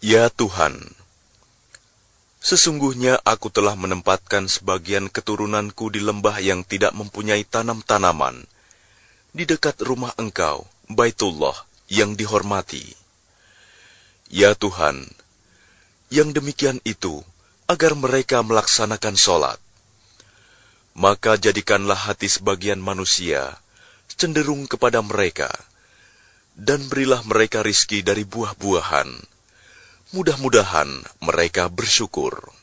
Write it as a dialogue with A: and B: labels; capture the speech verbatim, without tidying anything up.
A: Ya Tuhan, sesungguhnya aku telah menempatkan sebagian keturunanku di lembah yang tidak mempunyai tanam-tanaman, di dekat rumah Engkau, Baitullah, yang dihormati. Ya Tuhan, yang demikian itu, agar mereka melaksanakan sholat. Maka jadikanlah hati sebagian manusia cenderung kepada mereka, dan berilah mereka rizki dari buah-buahan. Mudah-mudahan mereka bersyukur.